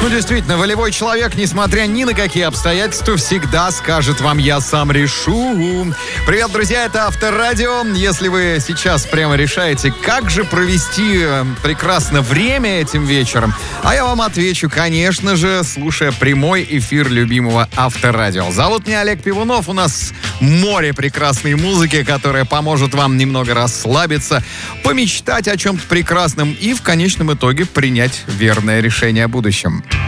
Ну, действительно, волевой человек, несмотря ни на какие обстоятельства, всегда скажет вам: я сам решу. Привет, друзья, это Авторадио. Если вы сейчас прямо решаете, как же провести прекрасно время этим вечером, а я вам отвечу, конечно же, слушая прямой эфир любимого Авторадио. Зовут меня Олег Пивунов. У нас море прекрасной музыки, которая поможет вам немного расслабиться, помечтать о чем-то прекрасном и в конечном итоге принять верное решение о будущем.